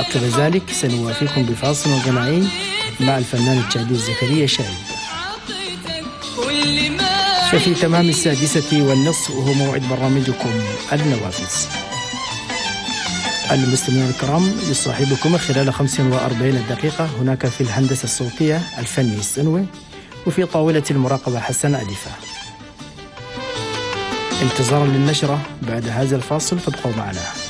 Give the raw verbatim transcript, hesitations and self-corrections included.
عقب ذلك سنوافيكم بفاصل غنائي مع الفنان التشادي زكريا شاهد. ففي تمام السادسة والنصف وهو موعد برنامجكم النوافذ. المستمعين الكرام، يصاحبكم خلال خمس وأربعين دقيقة هناك في الهندسة الصوتية الفني السنوي، وفي طاولة المراقبة حسن ألفة. انتظارا للنشرة بعد هذا الفاصل، فابقوا معنا.